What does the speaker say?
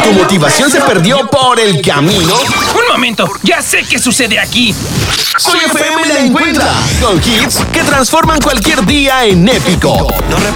tu motivación se perdió por el camino? ¡Un momento! ¡Ya sé qué sucede aquí! Soy FM la encuentra con hits que transforman cualquier día en épico.